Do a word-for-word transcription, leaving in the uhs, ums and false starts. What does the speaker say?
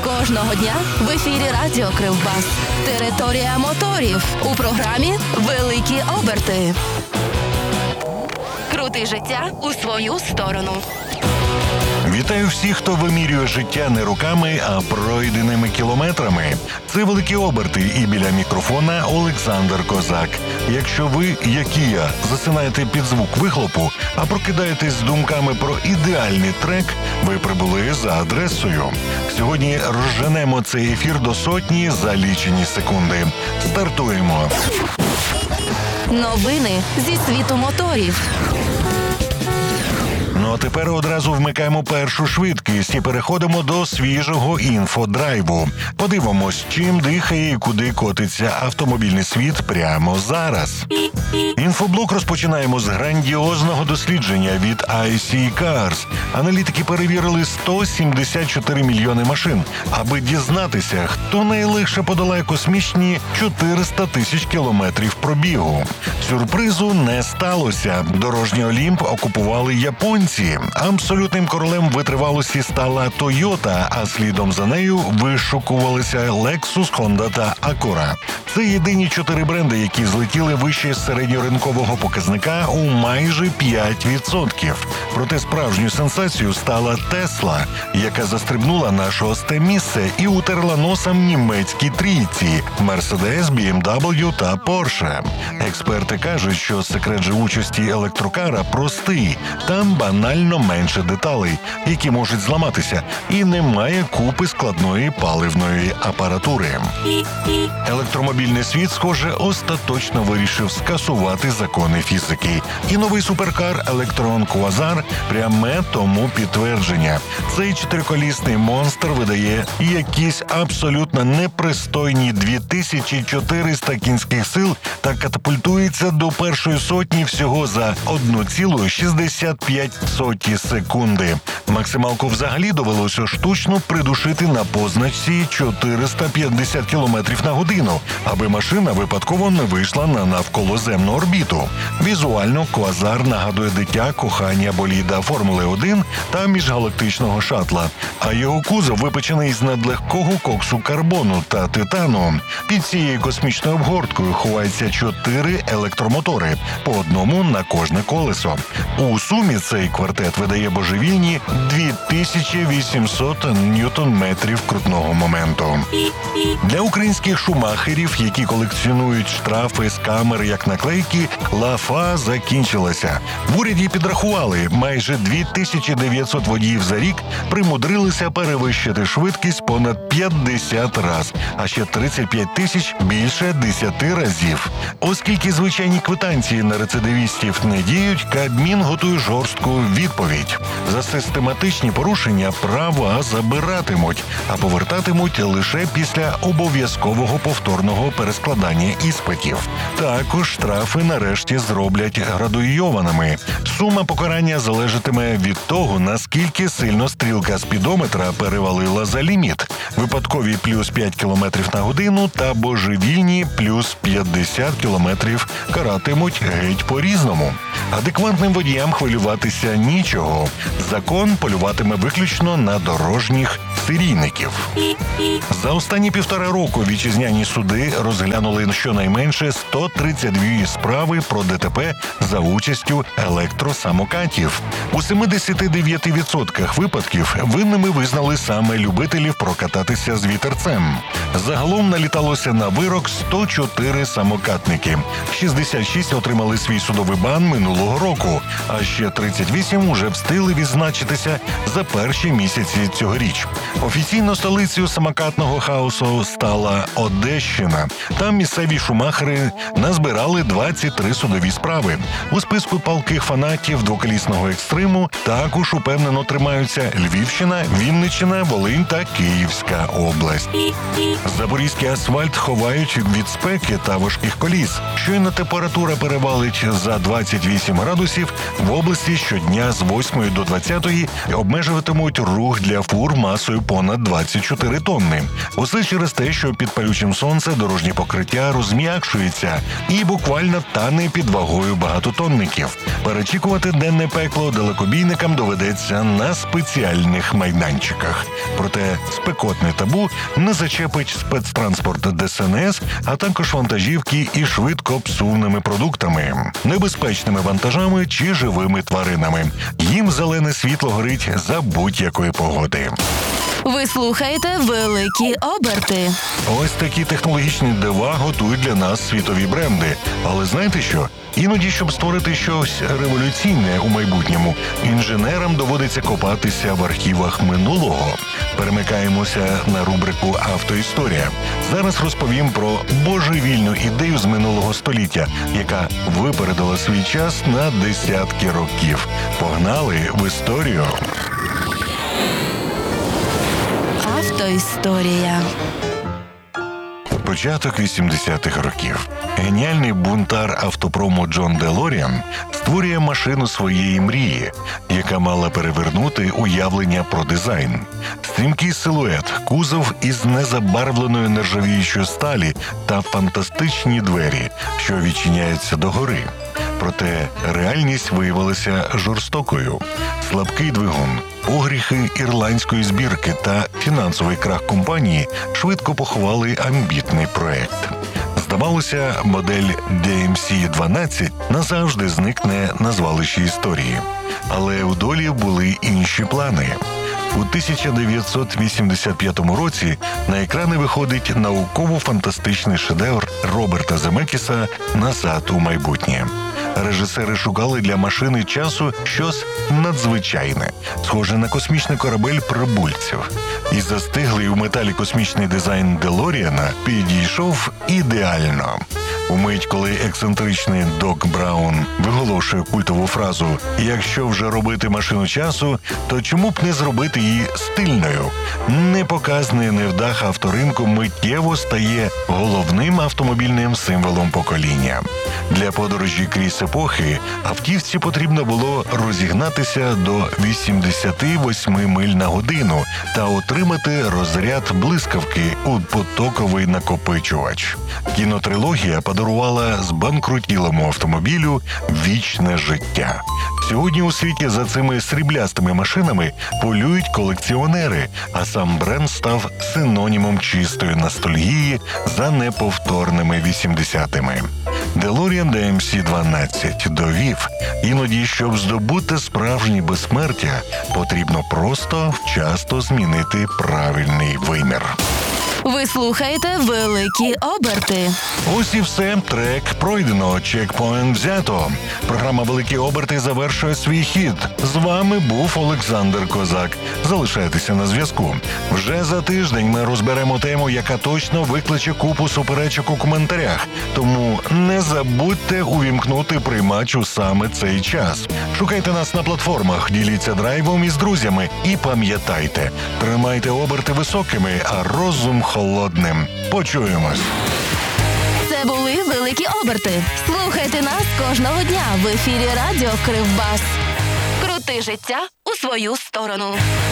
Кожного дня в ефірі Радіо Кривбас. Територія моторів. У програмі «Великі оберти». Крути життя у свою сторону. Вітаю всіх, хто вимірює життя не руками, а пройденими кілометрами. Це «Великі оберти» і біля мікрофона Олександр Козак. Якщо ви, як і я, засинаєте під звук вихлопу, а прокидаєтесь з думками про ідеальний трек, ви прибули за адресою. Сьогодні розженемо цей ефір до сотні за лічені секунди. Стартуємо. Новини зі світу моторів. Ну а тепер одразу вмикаємо першу швидкість і переходимо до свіжого інфодрайву. Подивимось, чим дихає і куди котиться автомобільний світ прямо зараз. Інфоблок розпочинаємо з грандіозного дослідження від ай сі Cars. Аналітики перевірили сто сімдесят чотири мільйони машин, аби дізнатися, хто найлегше подолає космічні чотириста тисяч кілометрів пробігу. Сюрпризу не сталося. Дорожній Олімп окупували японці. Абсолютним королем витривалості стала Toyota, а слідом за нею вишукувалися Lexus, Honda та Acura. Це єдині чотири бренди, які злетіли вище середньоринкового показника у майже п'ять відсотків. Проте справжню сенсацією стала Tesla, яка застрибнула на шосте місце і утерла носом німецькій трійці – Mercedes, бі ем дабл ю та Porsche. Експерти кажуть, що секрет живучості електрокара простий. Там банально менше деталей, які можуть зламатися, і немає купи складної паливної апаратури. Електромобільний світ, схоже, остаточно вирішив скасувати закони фізики. І новий суперкар Electron Quasar – пряме тому підтвердження. Цей чотириколісний монстр видає якісь абсолютно непристойні дві тисячі чотириста кінських сил та катапультується до першої сотні всього за одну цілу шістдесят п'ять соті секунди. Максималку взагалі довелося штучно придушити на позначці чотириста п'ятдесят кілометрів на годину, аби машина випадково не вийшла на навколоземну орбіту. Візуально Квазар нагадує дитя кохання боліда Формули один та міжгалактичного шатла, а його кузов випечений з надлегкого коксу карбону та титану. Під цією космічною обгорткою ховаються чотири електромотори, по одному на кожне колесо. У сумі цей квартет видає божевільні дві тисячі вісімсот ньютон-метрів крутного моменту. Для українських шумахерів, які колекціонують штрафи з камер як наклейки, лафа закінчилася. В уряді підрахували, майже дві тисячі дев'ятсот водіїв за рік примудрилися перевищити швидкість понад п'ятдесят раз, а ще тридцять п'ять тисяч більше десяти разів. Оскільки звичайні квитанції на рецидивістів не діють, Кабмін готує жорстку відповідь. За систематичні порушення права забиратимуть, а повертатимуть лише після обов'язкового повторного перескладання іспитів. Також штрафи нарешті зроблять градуйованими. Сума покарання залежатиме від того, наскільки сильно стрілка спідометра перевалила за ліміт. Випадкові плюс п'ять кілометрів на годину та божевільні плюс п'ятдесят кілометрів каратимуть геть по-різному. Адекватним водіям хвилюватися нічого. Закон полюватиме виключно на дорожніх серійників. За останні півтора року вітчизняні суди розглянули щонайменше сто тридцять дві справи про ДТП за участю електросамокатів. У сімдесят дев'ять відсотків випадків винними визнали саме любителів прокататися з вітерцем. Загалом наліталося на вирок сто чотири самокатники. шістдесят шість отримали свій судовий бан минулого року, а ще тридцять вісім уже встигли відзначитися за перші місяці цьогоріч. Офіційно столицею самокатного хаосу стала Одещина. Там місцеві шумахери назбирали двадцять три судові справи. У списку палких фанатів двоколісного екстриму також упевнено тримаються Львівщина, Вінниччина, Волинь та Київська область. Запорізький асфальт ховають від спеки та важких коліс. Щойно температура перевалить за двадцять вісім градусів, в області щодня щодня з восьмої до двадцятої обмежуватимуть рух для фур масою понад двадцять чотири тонни. Усе через те, що під палючим сонцем дорожнє покриття розм'якшується і буквально тане під вагою багатотонників. Перечікувати денне пекло далекобійникам доведеться на спеціальних майданчиках. Проте спекотне табу не зачепить спецтранспорт Де Ес Ен Ес, а також вантажівки і швидкопсувними продуктами, небезпечними вантажами чи живими тваринами. Їм зелене світло горить за будь-якої погоди. Ви слухаєте «Великі оберти». Ось такі технологічні дива готують для нас світові бренди. Але знаєте що? Іноді, щоб створити щось революційне у майбутньому, інженерам доводиться копатися в архівах минулого. Перемикаємося на рубрику «Автоісторія». Зараз розповім про божевільну ідею з минулого століття, яка випередила свій час на десятки років. Погнали в історію! Автоісторія. Початок вісімдесятих років. Геніальний бунтар автопрому Джон Делоріан створює машину своєї мрії, яка мала перевернути уявлення про дизайн. Стрімкий силует, кузов із незабарвленої нержавіючої сталі та фантастичні двері, що відчиняються догори. Проте реальність виявилася жорстокою. Слабкий двигун, огріхи ірландської збірки та фінансовий крах компанії швидко поховали амбітний проект. Здавалося, модель Ді Ем Сі дванадцять назавжди зникне на звалищі історії. Але у долі були інші плани. У тисяча дев'ятсот вісімдесят п'ятому році на екрани виходить науково-фантастичний шедевр Роберта Земекіса «Назад у майбутнє». Режисери шукали для машини часу щось надзвичайне, схоже на космічний корабель прибульців. І застиглий у металі космічний дизайн Делоріана підійшов ідеально. Умить, коли ексцентричний Док Браун виголошує культову фразу «Якщо вже робити машину часу, то чому б не зробити її стильною?» Непоказний невдах авторинку миттєво стає головним автомобільним символом покоління. Для подорожі крізь епохи автівці потрібно було розігнатися до вісімдесят вісім миль на годину та отримати розряд блискавки у потоковий накопичувач. Кінотрилогія подарувала збанкрутілому автомобілю вічне життя. Сьогодні у світі за цими сріблястими машинами полюють колекціонери, а сам бренд став синонімом чистої ностальгії за неповторними вісімдесятими. Делоріан Ді Ем Сі дванадцять довів, іноді, щоб здобути справжнє безсмертя, потрібно просто вчасно змінити правильний вимір. Ви слухаєте «Великі оберти». Ось і все. Трек пройдено, чекпоінт взято. Програма «Великі оберти» завершує свій хід. З вами був Олександр Козак. Залишайтеся на зв'язку. Вже за тиждень ми розберемо тему, яка точно викличе купу суперечок у коментарях. Тому не забудьте увімкнути приймач у саме цей час. Шукайте нас на платформах, діліться драйвом із друзями. І пам'ятайте, тримайте оберти високими, а розум холодним. Почуємось. Це були «Великі оберти». Слухайте нас кожного дня в ефірі радіо Кривбас. Крути життя у свою сторону.